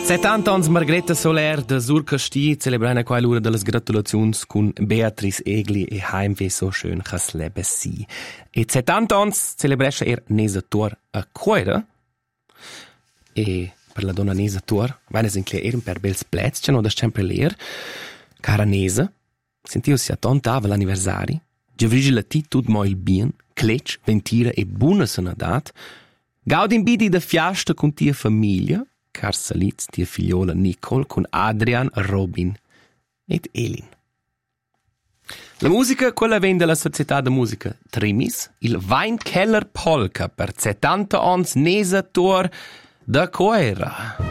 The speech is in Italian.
70 ans Margreta Soler da Surcasti celebrana qua l'ora delle gratulazioni con Beatrice Egli e Heimweh so schön chas lebe si. E 70 ans celebresce Nesator a Coira e per la donna Nesator vaines incleeren per bels plets, c'è no da sempre leer. Cara Nesa, sentio si a tontava l'anniversari, gevrigi la tit tut mo il bien, cletch, ventira e buona sanadat, gaudin bidi da fiasta con tia famiglia, car salitz tia figliola Nicole con Adrian, Robin ed Elin. La musica, quella vende dalla società de musica Trimis, il Weinkeller Polka per 70 ans Nesator da Coira.